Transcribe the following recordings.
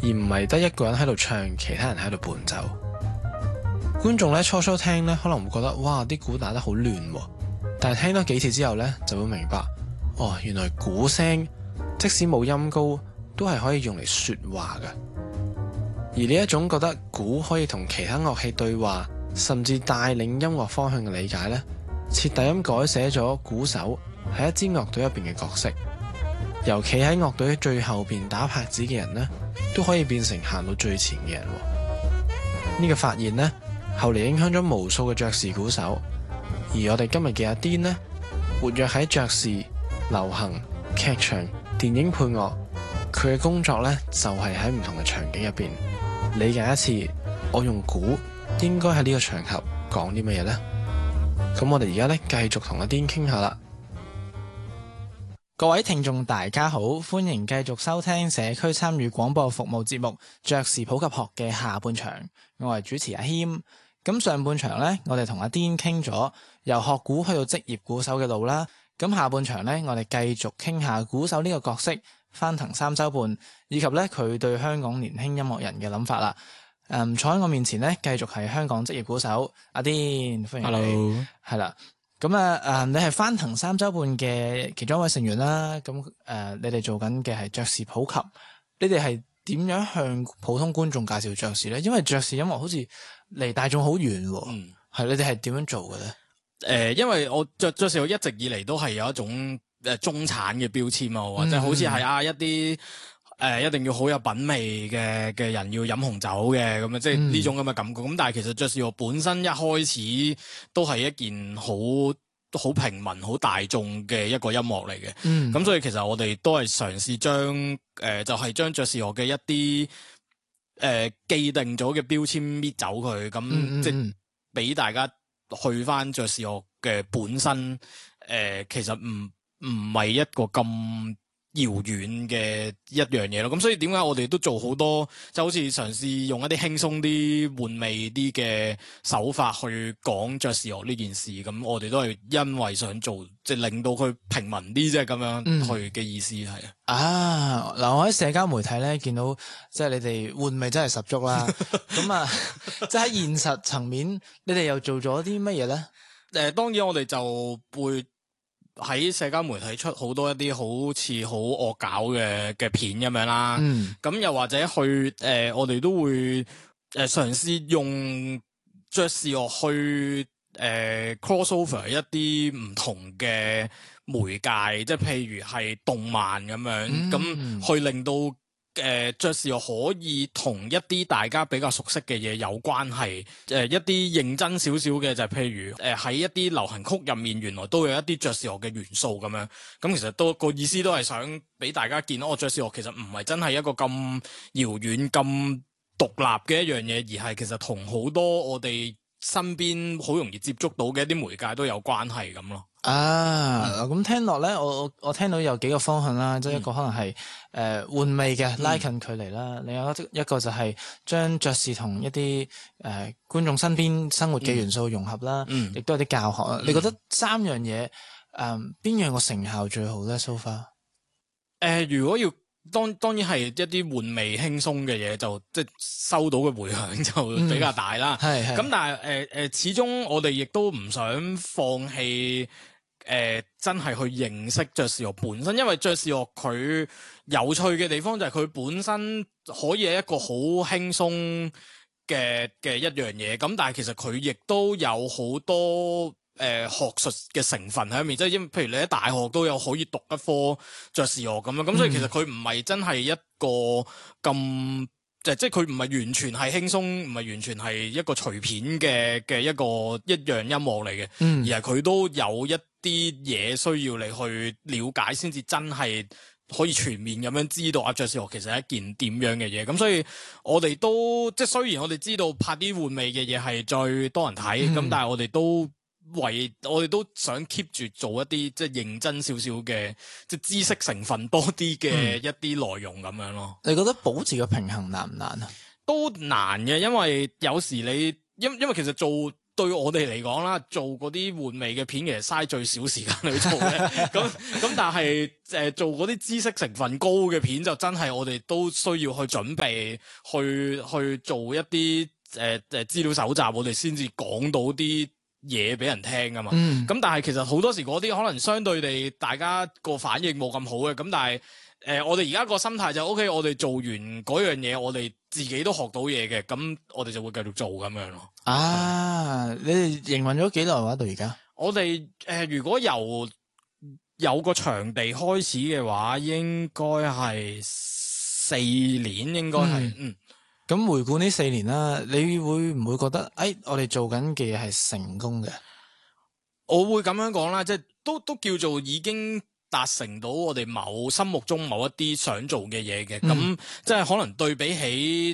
而唔係得一個人喺度唱，其他人喺度伴奏。觀眾咧初聽咧可能會覺得哇，啲鼓打得好亂喎，但係聽多幾次之後咧就會明白，哦，原來鼓聲即使冇音高都係可以用嚟說話嘅。而呢一種覺得鼓可以同其他樂器對話，甚至帶領音樂方向嘅理解呢，徹底咁改寫咗鼓手喺一支樂隊入邊嘅角色。由企喺樂隊最後邊打拍子嘅人呢，都可以變成行到最前嘅人。呢個發現呢，後嚟影響咗無數嘅爵士鼓手。而我哋今日嘅阿癲呢，活躍喺爵士、流行、劇場、電影配樂，佢嘅工作呢，就係喺唔同嘅場景入邊理解一次，我用鼓應該喺呢個場合講啲乜嘢呢？咁我哋而家呢，繼續同阿癲傾下啦。各位聽眾大家好，歡迎繼續收聽社區參與廣播服務節目《爵士普及學》嘅下半場，我係主持阿謙。咁上半場呢，我哋同阿癲傾咗由學鼓去到職業鼓手嘅路啦。咁下半場呢，我哋繼續傾下鼓手呢個角色翻騰3週半，以及呢佢對香港年輕音樂人嘅諗法啦。坐喺我面前呢，繼續係香港職業鼓手阿癲，歡迎你。Hello， 係啦。咁你係翻騰3週半嘅其中一位成員啦。咁你哋做緊嘅係爵士普及，你哋係點樣向普通觀眾介紹爵士呢？因為爵士音樂好似離大眾好遠喎。係你哋係點樣做嘅呢？ 因為我爵士樂一直以嚟都係有一種中產嘅標籤啊，或者好似係一啲一定要好有品味嘅人要飲紅酒嘅咁樣，即係呢種咁嘅感覺。咁但係其實爵士樂本身一開始都係一件好平民、好大眾嘅一個音樂嚟嘅。咁所以其實我哋都係嘗試將爵士樂嘅一啲既定咗嘅標籤搣走佢，咁即係俾大家去翻爵士樂嘅本身。其實唔係一個咁遙遠嘅一樣嘢咯，咁所以點解我哋都做好多，就好似嘗試用一啲輕鬆啲、玩味啲嘅手法去講爵士樂呢件事，咁我哋都係因為想做，即係令到佢平民啲，即係咁樣去嘅意思係啊。嗱，我喺社交媒體咧見到，即係你哋玩味真係十足啦。咁即係喺現實層面，你哋又做咗啲乜嘢咧？ 當然我哋就會喺社交媒體出好多一啲好似好惡搞嘅片咁樣啦，咁又或者去我哋都會嘗試用爵士樂去cross over 一啲唔同嘅媒介，即係譬如係動漫咁樣，咁去令到爵士樂可以同一啲大家比較熟悉嘅嘢有關係。一啲認真少少嘅就係譬如喺一啲流行曲入面，原來都有一啲爵士樂嘅元素咁樣。咁其實都個意思都係想俾大家見到，爵士樂其實唔係真係一個咁遙遠、咁獨立嘅一樣嘢，而係其實同好多我哋身邊好容易接觸到嘅一啲媒介都有關係咁咯。 咁聽落咧，我聽到有幾個方向啦，即係一個可能係玩味嘅拉近距離啦，另外一個就係將爵士同一啲觀眾身邊生活嘅元素融合啦，亦都有啲教學啦。你覺得3樣嘢邊樣個成效最好咧？So far， 如果要當然係一啲玩味輕鬆嘅嘢，就即係收到嘅回響就比較大啦。咁但係始終我哋亦都唔想放棄真係去認識爵士樂本身，因為爵士樂佢有趣嘅地方就係佢本身可以係一個好輕鬆嘅一樣嘢，咁但係其實佢亦都有好多學術嘅成分喺入面，即係因為譬如你喺大學都有可以讀一科爵士樂咁樣，咁所以其實佢唔係真係一個咁即係佢唔係完全係輕鬆，唔係完全係一個隨便嘅一樣音樂嚟嘅，而係佢都有一啲嘢需要你去了解先至真係可以全面咁樣知道爵士樂其實係一件點樣嘅嘢。咁所以我哋都即係雖然我哋知道拍啲玩味嘅嘢係最多人睇，咁但係我哋都想 keep 住做一啲即係認真少少嘅，即係知識成分多啲嘅一啲內容咁樣咯。 你覺得保持個平衡難唔難啊？ 都難嘅，因為有時你因為其實做對我哋嚟講啦，做嗰啲換味嘅片其實嘥最少時間去做嘅。咁但係做嗰啲知識成分高嘅片就真係我哋都需要去準備去做一啲資料搜集，我哋先至講到啲嘢俾人聽㗎嘛。咁但係其實好多時嗰啲可能相對地大家個反應冇咁好嘅，咁但係我哋而家個心態就 OK， 我哋做完嗰樣嘢，我哋自己都學到嘢嘅，咁我哋就會繼續做咁樣咯。 你哋營運咗幾耐話到而家？ 我哋如果由有個場地開始嘅話，應該係4年，應該係咁回顧呢4年啦，你會唔會覺得我哋做緊嘅嘢係成功嘅？ 我會咁樣講啦，即係都叫做已經達成到我哋心目中某一啲想做嘅嘢嘅。咁即係可能對比起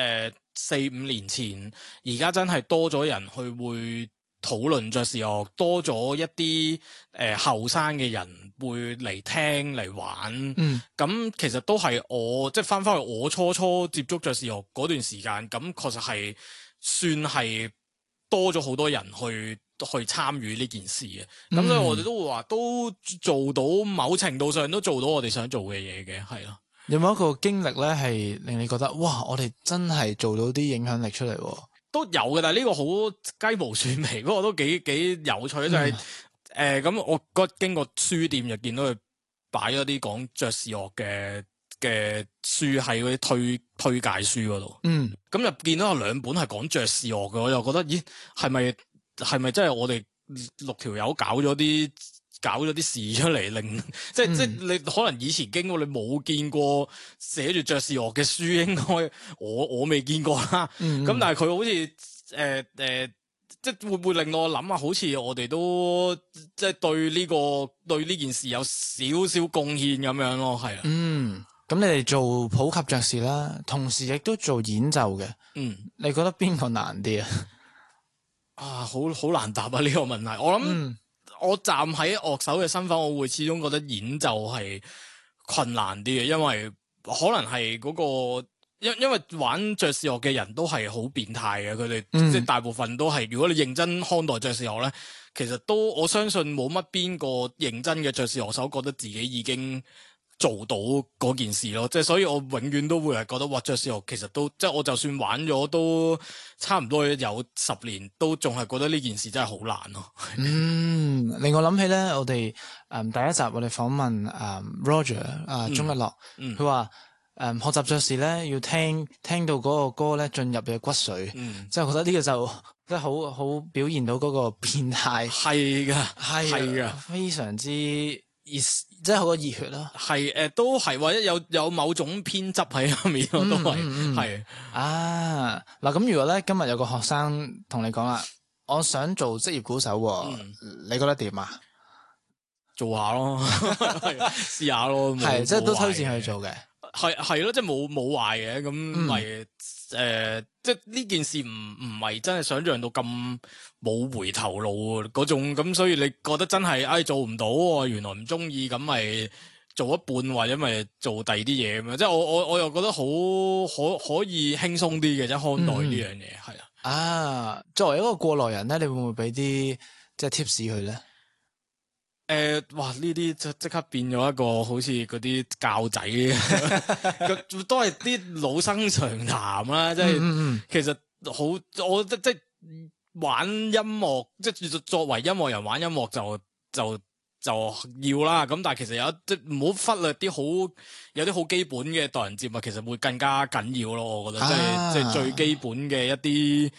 4-5年前，而家真係多咗人去會討論爵士樂，多咗一啲後生嘅人會嚟聽嚟玩。咁其實都係我即係翻去我初接觸爵士樂嗰段時間，咁確實係算係多咗好多人去參與呢件事嘅。咁所以我哋都會話都做到某程度上都做到我哋想做嘅嘢嘅，係咯。 有冇一個經歷咧係令你覺得哇，我哋真係做到啲影響力出嚟？ 都有嘅，但係呢個好雞毛蒜皮，不過都幾有趣。就係咁我經過書店就見到佢擺咗啲講爵士樂嘅書喺嗰啲推介書嗰度。咁就見到有2本係講爵士樂嘅，我就覺得咦，係咪真係我哋6條友搞咗啲事出嚟，令即你可能以前經過你冇見過寫住爵士樂嘅書，應該我未見過啦。咁但係佢好似即會唔會令我諗啊？好似我哋都即係對呢件事有少少貢獻咁樣咯，係啊。 咁你哋做普及爵士啦，同時亦都做演奏嘅。你覺得邊個難啲啊？ 好難答啊呢個問題。我諗我站喺樂手嘅身份，我會始終覺得演奏係困難啲嘅，因為可能係嗰個因為玩爵士樂嘅人都係好變態嘅，佢哋即係大部分都係，如果你認真看待爵士樂咧，其實都我相信冇乜邊個認真嘅爵士樂手覺得自己已經做到嗰件事咯，即係所以我永遠都會係覺得哇，爵士樂其實都即係我就算玩咗都差唔多有10年，都仲係覺得呢件事真係好難咯。 令我諗起咧，我哋第一集我哋訪問Roger 鍾一樂，佢話學習爵士咧要聽到嗰個歌咧進入嘅骨髓，即係覺得呢個就即係好表現到嗰個變態，係噶，非常之熱，即係好多熱血啦。係都係或者有某種偏執喺入面，我都係嗱。咁如果咧今日有個學生同你講啦，我想做職業鼓手，你覺得點啊？ 做下咯，試下咯， 係即係都推薦佢做嘅。 係咯，即係冇壞嘅，咁咪即係呢件事唔係真係想象到咁冇回頭路嗰種，咁所以你覺得真係做唔到，原來唔中意，咁咪做一半或者咪做第二啲嘢咁樣，即係我又覺得好可以輕鬆啲嘅，即係看待呢樣嘢係啊。 作為一個過來人咧，你會唔會俾啲即係 tips 佢咧？ 哇！呢啲即刻變咗一個好似嗰啲教仔都係啲老生常談啦。即係其實我覺得即係玩音樂，即係作為音樂人玩音樂就要啦。咁但係其實即係唔好忽略有啲好基本嘅待人接物，其實會更加緊要咯。我覺得即係最基本嘅一啲。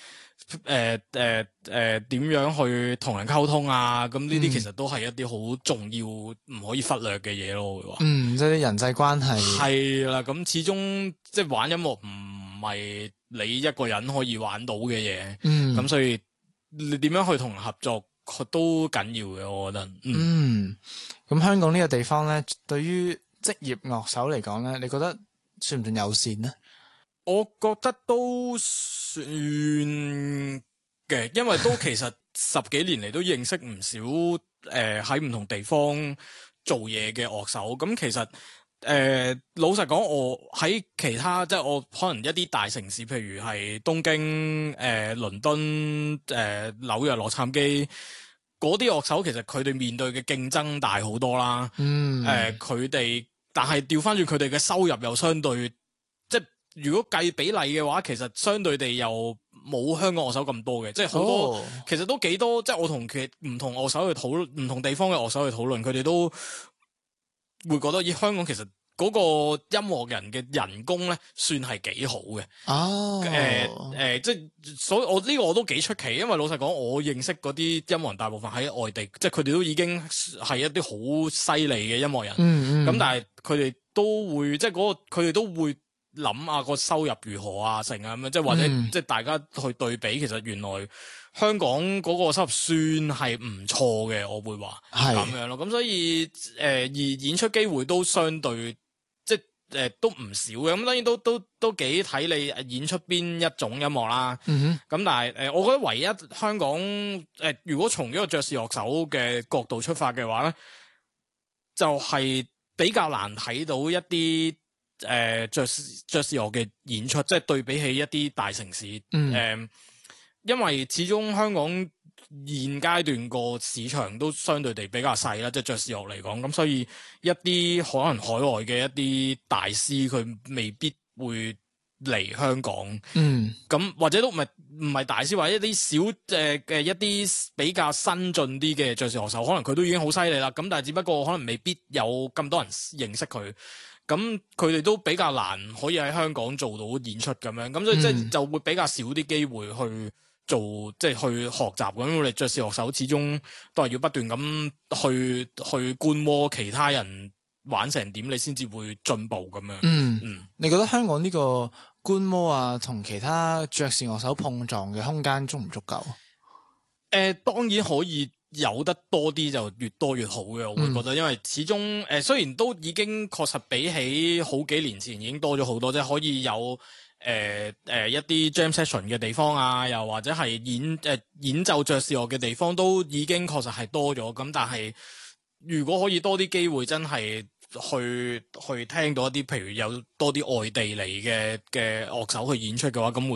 點樣去同人溝通啊？咁呢啲其實都係一啲好重要唔可以忽略嘅嘢咯。會話即係啲人際關係係啦。咁始終即係玩音樂唔係你一個人可以玩到嘅嘢。咁所以你點樣去同人合作都緊要嘅，我覺得。 咁香港呢個地方咧，對於職業樂手嚟講咧，你覺得算唔算友善呢？ 我覺得都算嘅，因為都其實10幾年嚟都認識唔少喺唔同地方做嘢嘅樂手。咁其實老實講，我喺其他即係我可能一啲大城市，譬如係東京、倫敦、紐約、洛杉磯嗰啲樂手，其實佢哋面對嘅競爭大好多啦。佢哋但係調翻轉佢哋嘅收入又相對，即係如果計比例嘅話，其實相對地又冇香港樂手咁多嘅，即係好多其實都幾多。即係我同佢唔同樂手去討論，唔同地方嘅樂手去討論，佢哋都會覺得香港其實嗰個音樂人嘅人工咧，算係幾好嘅。即係所以我呢個我都幾出奇，因為老實講，我認識嗰啲音樂人大部分喺外地，即係佢哋都已經係一啲好犀利嘅音樂人。咁但係佢哋都會即係佢哋都會諗下個收入如何啊，成啊咁樣，即係或者即係大家去對比，其實原來香港嗰個收入算係唔錯嘅，我會話係咁樣咯。咁所以而演出機會都相對即係都唔少嘅。咁當然都幾睇你演出邊一種音樂啦。咁但係我覺得唯一香港如果從一個爵士樂手嘅角度出發嘅話咧，就係比較難睇到一啲爵士樂嘅演出，即係對比起一啲大城市。因為始終香港現階段個市場都相對地比較細啦，即係爵士樂嚟講，咁所以一啲可能海外嘅一啲大師佢未必會嚟香港。咁或者都唔係大師，或者一啲小嘅一啲比較新進啲嘅爵士樂手，可能佢都已經好犀利啦。咁但係只不過可能未必有咁多人認識佢。咁佢哋都比較難可以喺香港做到演出咁樣，咁所以即係就會比較少啲機會去做，即係去學習咁。我哋爵士樂手始終都係要不斷咁去觀摩其他人玩成點，你先至會進步咁樣。 你覺得香港呢個觀摩啊，同其他爵士樂手碰撞嘅空間足唔足夠？ 當然可以。有得多啲就越多越好嘅，我會覺得，因為始終雖然都已經確實比起好幾年前已經多咗好多，即係可以有一啲 jam session 嘅地方啊，又或者係演奏爵士樂嘅地方都已經確實係多咗。咁但係如果可以多啲機會，真係去聽到一啲，譬如有多啲外地嚟嘅樂手去演出嘅話，咁會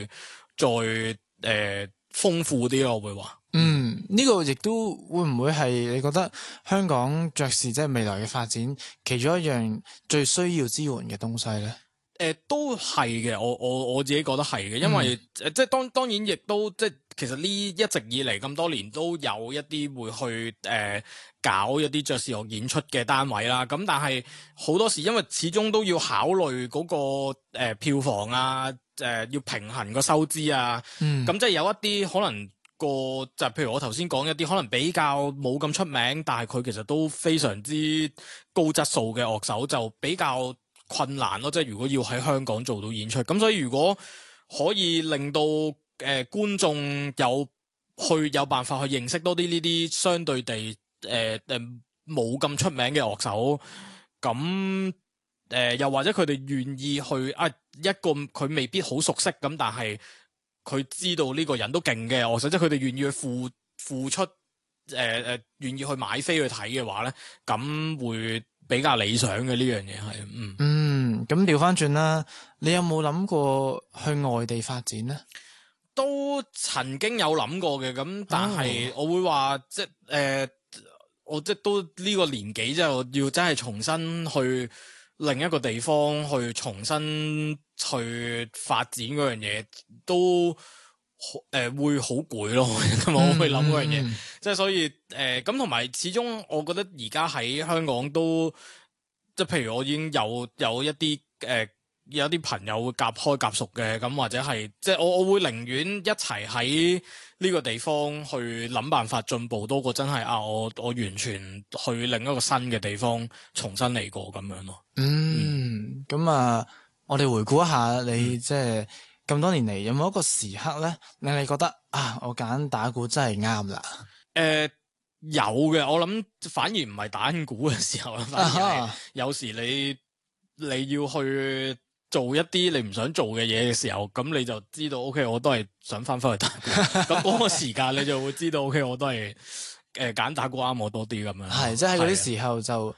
再豐富啲咯，我會話。 呢個亦都會唔會係你覺得香港爵士即係未來嘅發展其中一樣最需要支援嘅東西咧？ 都係嘅，我自己覺得係嘅，因為即係當然亦都即係其實呢一直以嚟咁多年都有一啲會去搞一啲爵士樂演出嘅單位啦。咁但係好多時因為始終都要考慮嗰個票房啊，要平衡個收支啊。咁即係有一啲可能就譬如我頭先講一啲可能比較冇咁出名，但係佢其實都非常之高質素嘅樂手就比較困難咯。即係如果要喺香港做到演出，咁所以如果可以令到觀眾有辦法去認識多啲呢啲相對地冇咁出名嘅樂手，咁又或者佢哋願意去一個佢未必好熟悉咁，但係佢知道呢個人都勁嘅樂手，即係佢哋願意去付出願意去買飛去睇嘅話咧，咁會比較理想嘅呢樣嘢係。 咁調翻轉啦，你有冇諗過去外地發展呢？ 都曾經有諗過嘅，咁但係我會話即係我即係都呢個年紀之後要真係重新去另一個地方去重新去發展嗰樣嘢，都會好攰咯。咁我會諗嗰樣嘢，即係所以咁同埋始終我覺得而家喺香港都即係譬如我已經有一啲有啲朋友會夾開夾熟嘅，咁或者係即係我會寧願一齊喺呢個地方去諗辦法進步，多過真係我完全去另一個新嘅地方重新嚟過咁樣咯。 咁我哋回顧一下你即係咁多年嚟有冇一個時刻咧令你覺得我揀打鼓真係啱啦？ 有嘅，我諗反而唔係打緊鼓嘅時候啦，反而係有時你要去做一啲你唔想做嘅嘢嘅時候，咁你就知道 OK， 我都係想翻去打鼓。咁嗰個時間你就會知道 OK， 我都係揀打鼓啱我多啲咁樣。 係即係嗰啲時候就嗰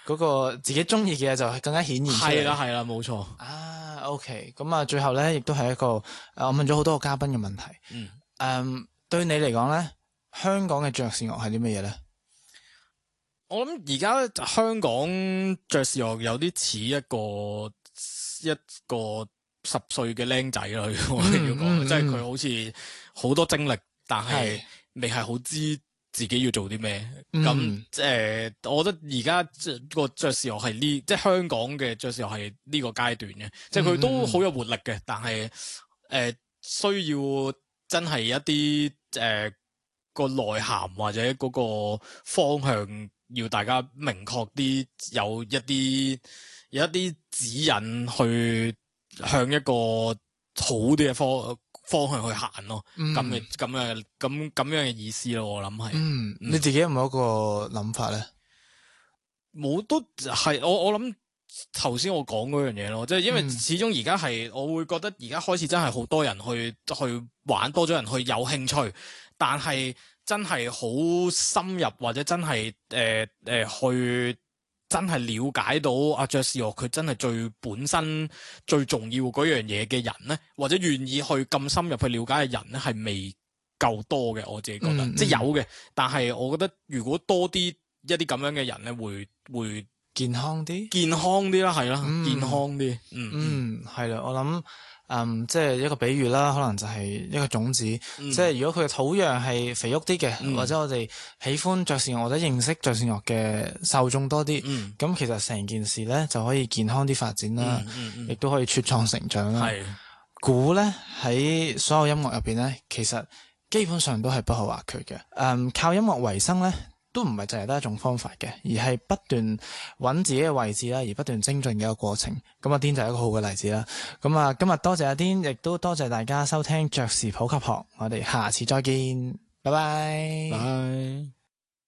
嗰個自己中意嘅嘢就更加顯現出嚟。 係啦，冇錯。 OK， 咁啊，最後咧亦都係一個我問咗好多個嘉賓嘅問題。對你嚟講咧，香港嘅爵士樂係啲乜嘢咧？ 我諗而家香港爵士樂有啲似一個10歲嘅僆仔啦，我要講，即係佢好似好多精力，但係未係好知自己要做啲咩。咁我覺得而家個爵士樂係呢，即係香港嘅爵士樂係呢個階段嘅，即係佢都好有活力嘅，但係需要真係一啲個內涵或者嗰個方向要大家明確啲，有一啲指引去向一個好啲嘅方向去行咯。咁樣嘅意思咯，我諗係。 你自己有冇一個諗法咧？ 冇，都係我諗頭先我講嗰樣嘢咯，即係因為始終而家係我會覺得而家開始真係好多人去玩，多咗人去有興趣，但係真係好深入或者真係去真係了解到爵士樂佢真係最本身最重要嗰樣嘢嘅人咧，或者願意去咁深入去了解嘅人咧，係未夠多嘅。我自己覺得即係有嘅，但係我覺得如果多啲一啲咁樣嘅人咧，會健康啲啦，係啦，健康啲。係啦，我諗即係一個比喻啦，可能就係一個種子，即係如果佢嘅土壤係肥沃啲嘅，或者我哋喜歡爵士樂或者認識爵士樂嘅受眾多啲，咁其實成件事咧就可以健康啲發展啦，亦都可以茁壯成長啦。鼓咧喺所有音樂入邊咧，其實基本上都係不可或缺嘅。靠音樂為生咧，都唔係淨係得一種方法嘅，而係不斷揾自己嘅位置啦，而不斷精進嘅一個過程。咁阿癲就係一個好嘅例子啦。咁啊，今日多謝阿癲，亦都多謝大家收聽爵士普及學。我哋下次再見，拜拜。